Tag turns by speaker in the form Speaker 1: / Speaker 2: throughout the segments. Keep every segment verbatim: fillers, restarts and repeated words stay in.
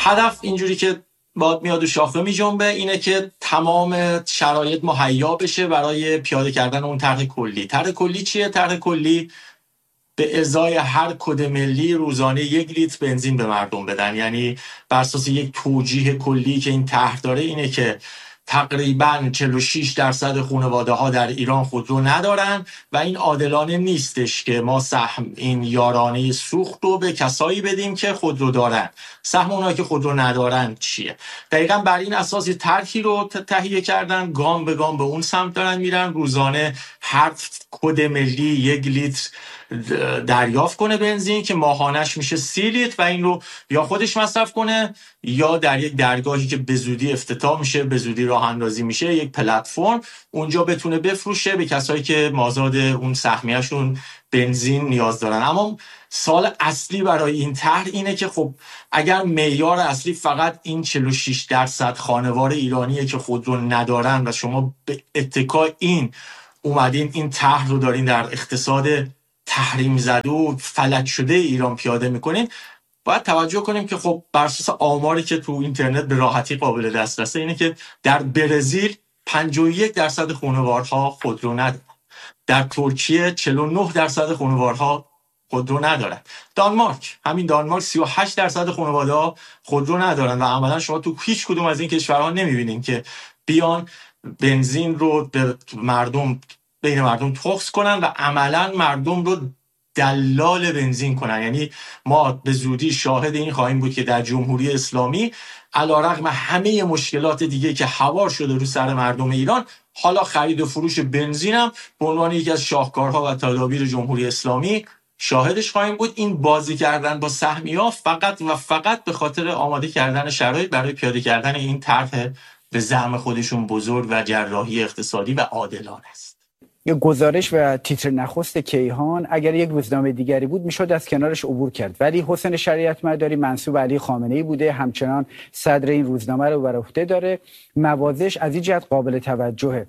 Speaker 1: هدف اینجوری که باد میاد و شاخه می جنبه اینه که تمام شرایط مهیا بشه برای پیاده کردن اون طرح کلی. طرح کلی چیه؟ طرح کلی به ازای هر کد ملی روزانه یک لیتر بنزین به مردم بدن. یعنی بر اساس یک توجیه کلی که این طرح داره اینه که تقریباً چهل و شش درصد خانواده ها در ایران خودرو ندارن و این عادلانه نیستش که ما سهم این یارانه سوخت رو به کسایی بدیم که خودرو دارن. سهم اونایی که خودرو ندارن چیه؟ دقیقاً بر این اساس طرحی رو تهیه کردن، گام به گام به اون سمت دارن میرن. روزانه هر کد ملی یک لیتر دریافت کنه بنزین که ماهانش میشه سی لیتر و این رو یا خودش مصرف کنه یا در یک درگاهی که به زودی افتتاح میشه، به زودی راه اندازی میشه، یک پلتفرم، اونجا بتونه بفروشه به کسایی که مازاد اون سهمیه‌شون بنزین نیاز دارن. اما سوال اصلی برای این طرح اینه که خب اگر معیار اصلی فقط این چهل و شش درصد خانوار ایرانیه که خودرو ندارن و شما به اتکای این اومدین این طرح رو دارین در اقتصاد تحریم زده و فلج شده ایران پیاده میکنین، باید توجه کنیم که خب بر اساس آماری که تو اینترنت به راحتی قابل دسترسه اینه که در برزیل پنجاه و یک درصد خانوارها خودرو ندارن، در ترکیه چهل و نه درصد خانوارها خودرو ندارن، دانمارک همین دانمارک سی و هشت درصد خانواده‌ها خودرو ندارن و عملا شما تو هیچ کدوم از این کشورها نمیبینین که بیان بنزین رو به مردم بین مردم تخص کنن و عملا مردم رو دلال بنزین کنن. یعنی ما به زودی شاهد این خواهیم بود که در جمهوری اسلامی علیرغم همه مشکلات دیگه که هوار شده رو سر مردم ایران، حالا خرید و فروش بنزین هم به عنوان یکی از شاهکارها و تدابیر جمهوری اسلامی شاهدش خواهیم بود. این بازی کردن با سهمیه‌ها فقط و فقط به خاطر آماده کردن شرایط برای پیاده کردن این طرح به زعم خودشون بزرگ و جراحی اقتصادی و عادلانه است.
Speaker 2: یک گزارش و تیتر نخست کیهان اگر یک روزنامه دیگری بود میشد از کنارش عبور کرد، ولی حسین شریعت مداری منسوب علی خامنه‌ای بوده، همچنان صدر این روزنامه رو بر عهده داره. موازش از این جهت قابل توجهه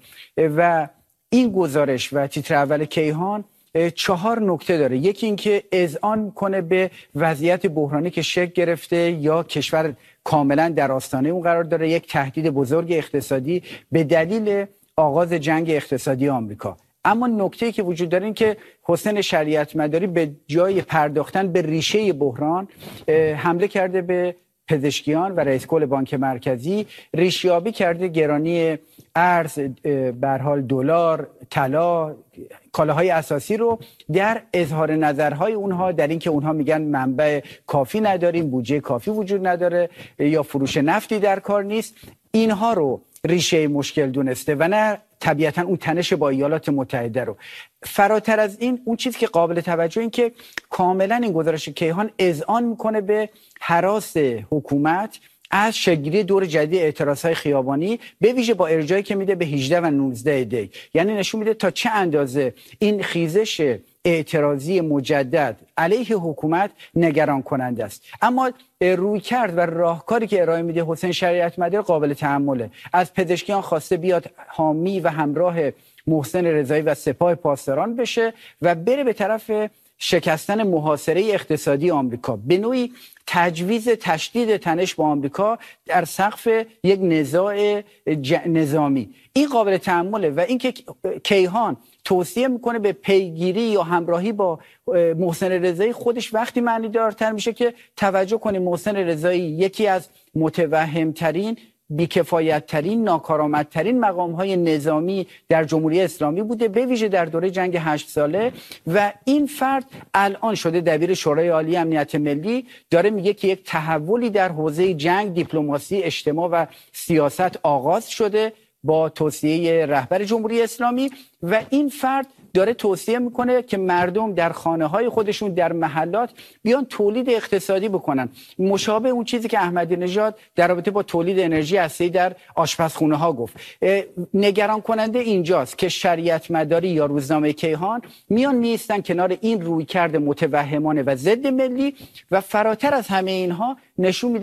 Speaker 2: و این گزارش و تیتر اول کیهان چهار نکته داره. یکی اینکه اذعان کنه به وضعیت بحرانی که شکل گرفته یا کشور کاملا در آستانه اون قرار داره، یک تهدید بزرگ اقتصادی به دلیل آغاز جنگ اقتصادی آمریکا. اما نکته‌ای که وجود داره این که حسین شریعت مداری به جای پرداختن به ریشه بحران حمله کرده به پزشکیان و رئیس کل بانک مرکزی، ریشه‌یابی کرده گرانی ارز، به هر حال دلار، طلا، کالاهای اساسی رو در اظهار نظرهای اونها در اینکه اونها میگن منبع کافی نداریم، بودجه کافی وجود نداره یا فروش نفتی در کار نیست، اینها رو ریشه مشکل دونسته و نه طبیعتا اون تنش با ایالات متحده رو. فراتر از این اون چیزی که قابل توجه این که کاملا این گزارش کیهان اذعان میکنه به هراس حکومت از شکل‌گیری دور جدید اعتراضهای خیابانی، به ویژه با ارجاعی که میده به هجده و نوزده دی. یعنی نشون میده تا چه اندازه این خیزش اعتراضی مجدد علیه حکومت نگران کننده است. اما رویکرد و راهکاری که ارائه میده حسین شریعت مداری قابل تأمله. از پزشکیان خواسته بیاد حامی و همراه محسن رضایی و سپاه پاسداران بشه و بره به طرف شکستن محاصره اقتصادی آمریکا، به نوعی تجویز تشدید تنش با آمریکا در سقف یک نزاع ج... نظامی. این قابل تأمله و اینکه کیهان توصیه میکنه به پیگیری یا همراهی با محسن رضایی، خودش وقتی معنی دارتر میشه که توجه کنیم محسن رضایی یکی از متوهمترین، بیکفایت‌ترین، ناکارآمدترین مقام‌های نظامی در جمهوری اسلامی بوده، به ویژه در دوره جنگ هشت ساله و این فرد الان شده دبیر شورای عالی امنیت ملی، داره میگه که یک تحولی در حوزه جنگ، دیپلماسی، اجتماع و سیاست آغاز شده با توصیه رهبر جمهوری اسلامی و این فرد داره توصیه میکنه که مردم در خانه های خودشون در محلات بیان تولید اقتصادی بکنن، مشابه اون چیزی که احمدی نژاد در رابطه با تولید انرژی هسته‌ای در آشپزخونه ها گفت. نگران کننده اینجاست که شریعت مداری یا روزنامه کیهان میان نیستن کنار این رویکرد متوهمانه و ضد ملی و فراتر از همه اینها نشون میده که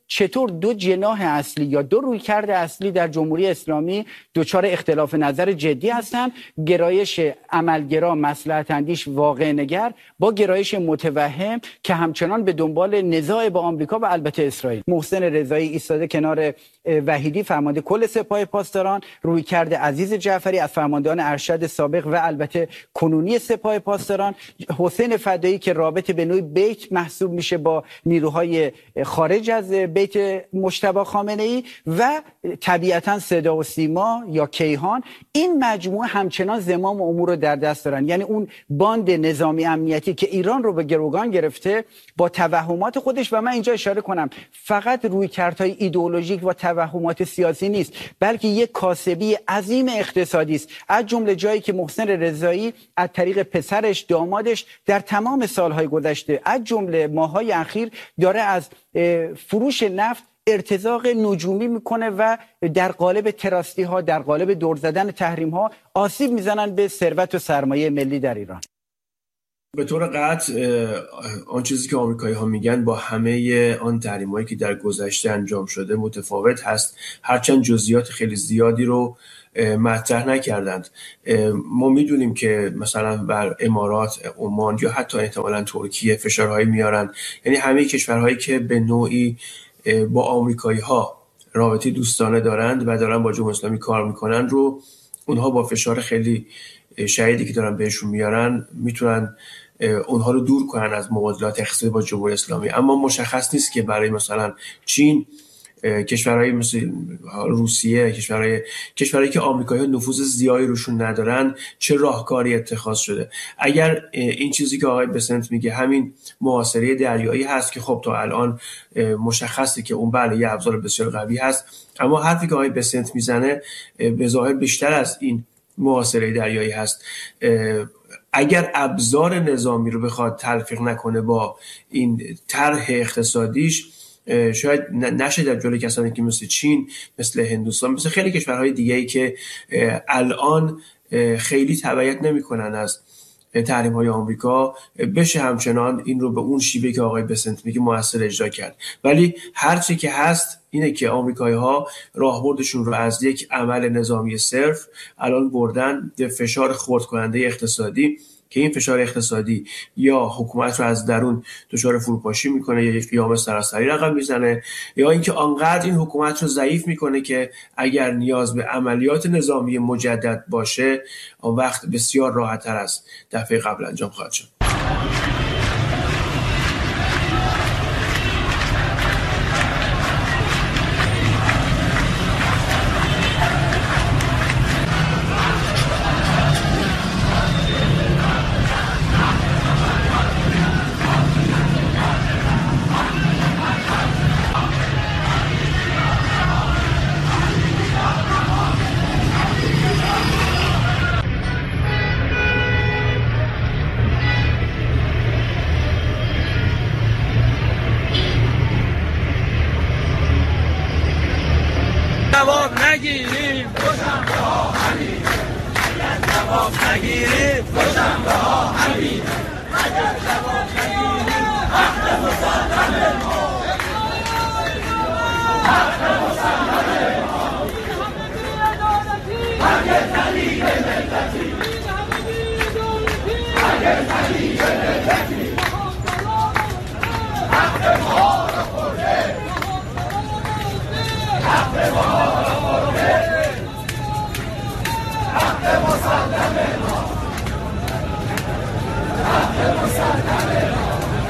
Speaker 2: چطور دو جناح اصلی یا دو رویکرد اصلی در جمهوری اسلامی دچار اختلاف نظر جدی هستند. گرایش عملگرا، مصلحت اندیش، واقع نگر با گرایش متوهم که همچنان به دنبال نزاع با آمریکا و البته اسرائیل. محسن رضایی ایستاده کنار وحیدی فرمانده کل سپاه پاسداران، رویکرد عزیز جعفری از فرماندهان ارشد سابق و البته کنونی سپاه پاسداران، حسین فدایی که رابطه به نوعی بیت محسوب میشه با نیروهای خارج از بیت مجتبی خامنه‌ای و طبیعتاً صدا و سیما یا کیهان. این مجموعه همچنان زمام امور رو در دست دارن. یعنی اون باند نظامی امنیتی که ایران رو به گروگان گرفته با توهمات خودش، و من اینجا اشاره کنم فقط رویکردهای ایدئولوژیک و توهمات سیاسی نیست، بلکه یک کاسبی عظیم اقتصادی است، از جمله جایی که محسن رضایی از طریق پسرش، دامادش در تمام سالهای گذشته از جمله ماه‌های اخیر داره از فروش نفت ارتزاق نجومی میکنه و در قالب تراستی ها، در قالب دور زدن تحریم ها آسیب میزنن به ثروت و سرمایه ملی در ایران.
Speaker 3: به طور قطع آن چیزی که آمریکایی ها میگن با همه آن تحریم هایی که در گذشته انجام شده متفاوت هست، هرچند جزئیات خیلی زیادی رو مطرح نکردند. ما میدونیم که مثلا بر امارات، عمان یا حتی احتمالاً ترکیه فشارهایی میارن، یعنی همه کشورهایی که به نوعی با آمریکایی ها رابطه دوستانه دارند و دارن با جمهوری اسلامی کار میکنن رو اونها با فشار خیلی شدیدی که دارن بهشون میارن میتونن اونها رو دور کنن از مبادلات اقتصادی با جمهوری اسلامی. اما مشخص نیست که برای مثلا چین، کشورهای مثل روسیه، کشورهای کشورهایی که آمریکایی‌ها نفوذ زیادی روشون ندارن چه راهکاری اتخاذ شده. اگر این چیزی که آقای بسنت میگه همین محاصره دریایی هست که خب تا الان مشخصه که اون بله یه ابزار بسیار قوی هست، اما حرفی که آقای بسنت میزنه به ظاهر بیشتر از این محاصره دریایی هست. اگر ابزار نظامی رو بخواد تلفیق نکنه با این طرح اقتصادیش، شاید نشه در جلوی کسانی که مثل چین، مثل هندوستان، مثل خیلی کشورهای دیگه‌ای که الان خیلی تبعیت نمی‌کنن از تحریم‌های آمریکا، بشه همچنان این رو به اون شیوه که آقای بسنت میگه موثر اجرا کرد. ولی هر چی که هست اینه که آمریکایی‌ها راهبردشون رو از یک عمل نظامی صرف الان بردن به فشار خرد کننده اقتصادی که این فشار اقتصادی یا حکومت رو از درون دچار فروپاشی میکنه یا یک قیام سراسری رقم میزنه، یا اینکه آنقدر این حکومت رو ضعیف میکنه که اگر نیاز به عملیات نظامی مجدد باشه اون وقت بسیار راحت‌تر از دفعه قبل انجام خواهد شد.
Speaker 4: جواب نگیریم خوشم به ها همین، اگر جواب نگیریم خوشم به ها همین، اگر جواب نگیریم حق مسلم ما، حق مسلم ما، اگر تعلیم ملتی، اگر تعلیم ملتی، حق ما را خورده، حق ما را خورده، حق مسلم ما، حق مسلم ما.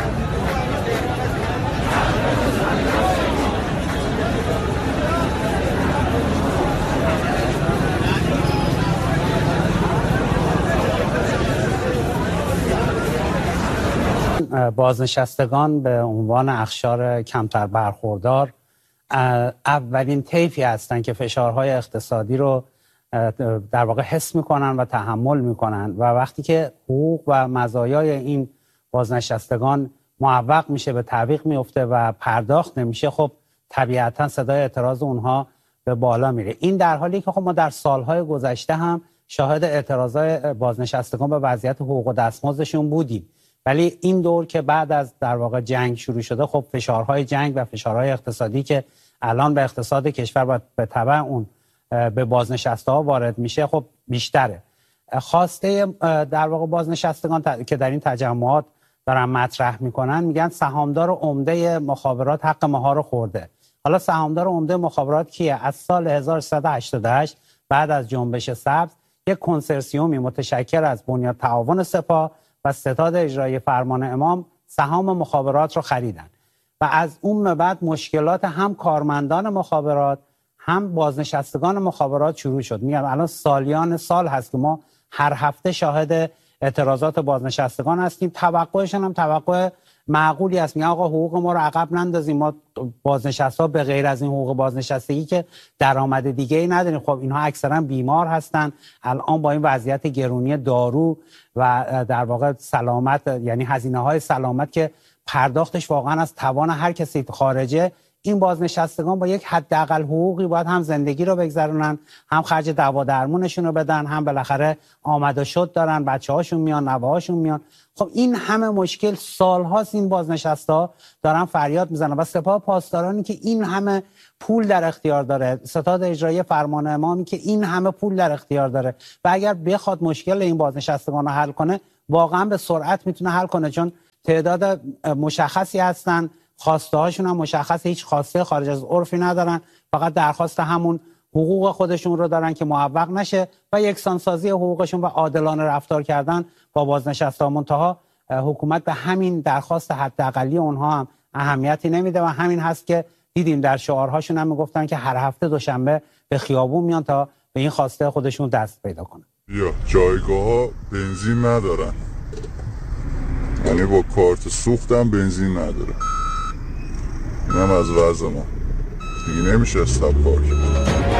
Speaker 5: بازنشستگان به عنوان اقشار کمتر برخوردار اولین طیفی هستند که فشارهای اقتصادی رو در واقع حس میکنن و تحمل میکنن و وقتی که حقوق و مزایای این بازنشستگان معوق میشه، به تعویق میفته و پرداخت نمیشه، خب طبیعتا صدای اعتراض اونها به بالا میره. این در حالی که خب ما در سالهای گذشته هم شاهد اعتراضای بازنشستگان به وضعیت حقوق و دستمزدشون بودیم ولی این دور که بعد از در واقع جنگ شروع شده، خب فشارهای جنگ و فشارهای اقتصادی که الان به اقتصاد کشور و به تبع اون به بازنشسته ها وارد میشه خب بیشتره. خواسته در واقع بازنشستگان که در این تجمعات دارن مطرح میکنن، میگن سهامدار عمده مخابرات حق ماها رو خورده. حالا سهامدار عمده مخابرات کیه؟ از سال هزار و سیصد و هشتاد و هشت بعد از جنبش سبز یک کنسرسیومی متشکل از بنیاد تعاون سپاه و ستاد اجرایی فرمان امام سهام مخابرات رو خریدن و از اون به بعد مشکلات هم کارمندان مخابرات هم بازنشستگان مخابرات شروع شد. میگم الان سالیان سال هست که ما هر هفته شاهد اعتراضات بازنشستگان هستیم. توقعشون هم توقع معقولی است. میگن آقا حقوق ما رو عقب نندازیم، ما بازنشسته به غیر از این حقوق بازنشستگی که درآمد دیگه ای نداریم. خب اینها اکثرا بیمار هستن، الان با این وضعیت گرونی دارو و در واقع سلامت، یعنی هزینه های سلامت که پرداختش واقعا از توان هر کسی خارجه، این بازنشستگان با یک حداقل حقوقی باید هم زندگی رو بگذرونن، هم خرج دوا درمونشون رو بدن، هم بالاخره آمد و شد دارن، بچه‌هاشون میان، نوه‌هاشون میان. خب این همه مشکل سال‌هاست این بازنشسته دارن فریاد میزنن و سپاه پاسدارانی که این همه پول در اختیار داره، ستاد اجرایی فرمان امامی که این همه پول در اختیار داره و اگر بخواد مشکل این بازنشستگان رو حل کنه واقعا به سرعت میتونه حل کنه، چون تعداد مشخصی هستن، خواسته هاشون هم مشخصه، هیچ خواسته خارج از عرفی ندارن، فقط درخواست همون حقوق خودشون رو دارن که معوق نشه و یکسانسازی حقوقشون و عادلانه رفتار کردن با بازنشسته. منتها حکومت به همین درخواست حداقلی اونها هم اهمیتی نمیده و همین هست که دیدیم در شعارهاشون هم میگفتن که هر هفته دوشنبه به خیابون میان تا به این خواسته خودشون دست پیدا کنن.
Speaker 6: یا جایگاه ها بنزین ندارن، یعنی با کارت سوختم بنزین نداره. اینم از وضع ما دیگه نمیشه استاپ پارک.